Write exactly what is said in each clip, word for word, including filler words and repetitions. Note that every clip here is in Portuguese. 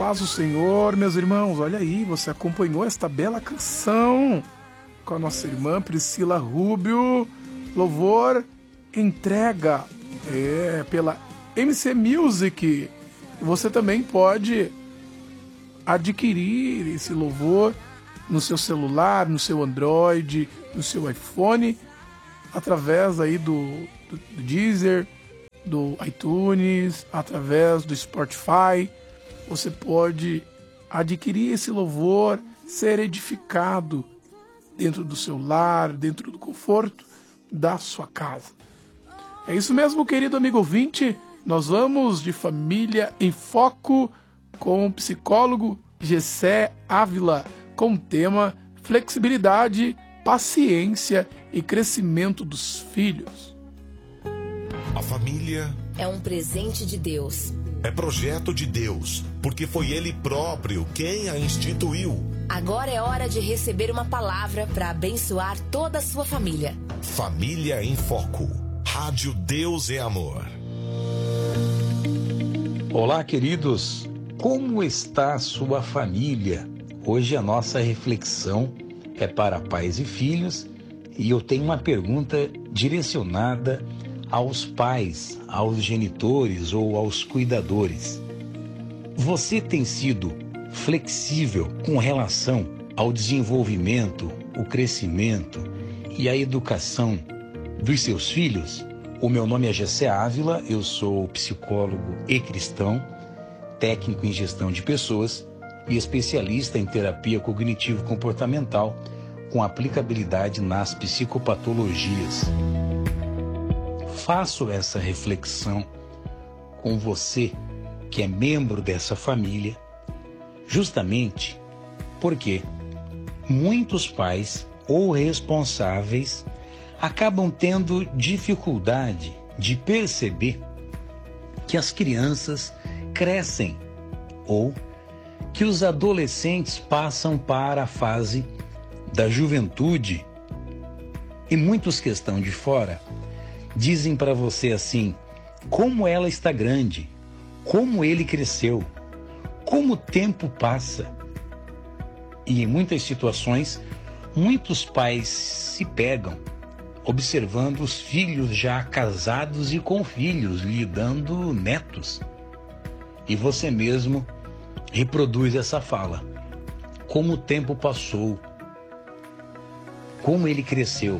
paz do Senhor, meus irmãos. Olha aí, você acompanhou esta bela canção com a nossa irmã Priscila Rubio. Louvor Entrega, é, pela M C Music. Você também pode adquirir esse louvor no seu celular, no seu Android, no seu iPhone, através aí do, do, do Deezer, do iTunes, através do Spotify. Você pode adquirir esse louvor, ser edificado dentro do seu lar, dentro do conforto da sua casa. É isso mesmo, querido amigo ouvinte. Nós vamos de Família em Foco com o psicólogo Gessé Ávila, com o tema flexibilidade, paciência e crescimento dos filhos. A família é um presente de Deus. É projeto de Deus, porque foi Ele próprio quem a instituiu. Agora é hora de receber uma palavra para abençoar toda a sua família. Família em Foco. Rádio Deus é Amor. Olá, queridos. Como está a sua família? Hoje a nossa reflexão é para pais e filhos e eu tenho uma pergunta direcionada aos pais, aos genitores ou aos cuidadores. Você tem sido flexível com relação ao desenvolvimento, o crescimento e a educação dos seus filhos? O meu nome é Gessé Ávila, eu sou psicólogo e cristão, técnico em gestão de pessoas e especialista em terapia cognitivo-comportamental com aplicabilidade nas psicopatologias. Faço essa reflexão com você que é membro dessa família, justamente porque muitos pais ou responsáveis acabam tendo dificuldade de perceber que as crianças crescem ou que os adolescentes passam para a fase da juventude e muitos que estão de fora dizem para você assim: como ela está grande, como ele cresceu, como o tempo passa. E em muitas situações, muitos pais se pegam observando os filhos já casados e com filhos, lhe dando netos. E você mesmo reproduz essa fala: como o tempo passou, como ele cresceu.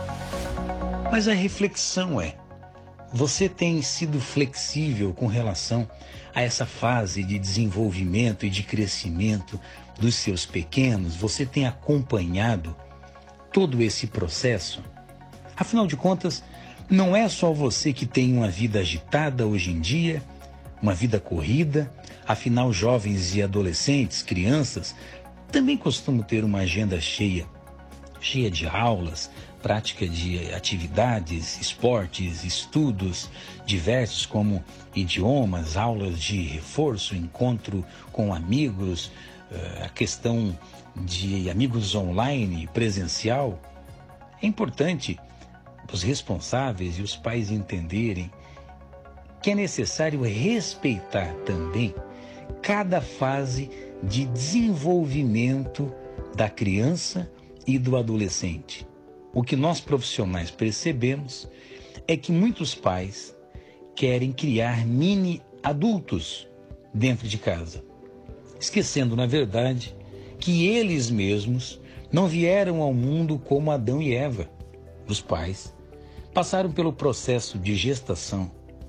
Mas a reflexão é: você tem sido flexível com relação a essa fase de desenvolvimento e de crescimento dos seus pequenos? Você tem acompanhado todo esse processo? Afinal de contas, não é só você que tem uma vida agitada hoje em dia, uma vida corrida. Afinal, jovens e adolescentes, crianças, também costumam ter uma agenda cheia, cheia de aulas, prática de atividades, esportes, estudos diversos como idiomas, aulas de reforço, encontro com amigos, a questão de amigos online, presencial. É importante os responsáveis e os pais entenderem que é necessário respeitar também cada fase de desenvolvimento da criança e do adolescente. O que nós profissionais percebemos é que muitos pais querem criar mini adultos dentro de casa, esquecendo, na verdade, que eles mesmos não vieram ao mundo como Adão e Eva. Os pais passaram pelo processo de gestação,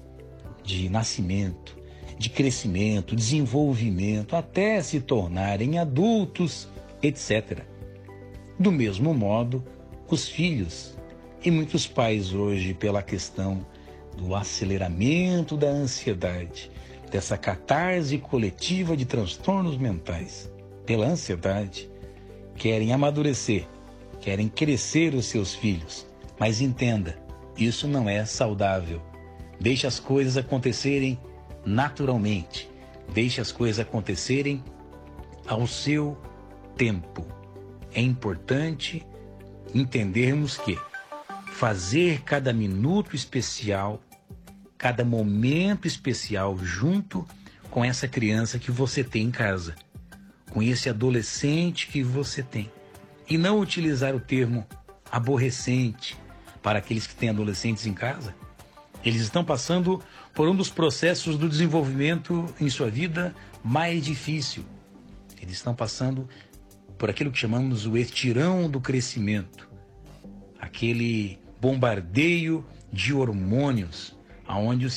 de nascimento, de crescimento, desenvolvimento, até se tornarem adultos, etcétera. Do mesmo modo, os filhos. E muitos pais hoje, pela questão do aceleramento da ansiedade, dessa catarse coletiva de transtornos mentais, pela ansiedade, querem amadurecer, querem crescer os seus filhos. Mas entenda, isso não é saudável. Deixe as coisas acontecerem naturalmente. Deixe as coisas acontecerem ao seu tempo. É importante entendermos que fazer cada minuto especial, cada momento especial junto com essa criança que você tem em casa, com esse adolescente que você tem. E não utilizar o termo aborrecente para aqueles que têm adolescentes em casa. Eles estão passando por um dos processos do desenvolvimento em sua vida mais difícil. Eles estão passando por aquilo que chamamos o estirão do crescimento, aquele bombardeio de hormônios, aonde o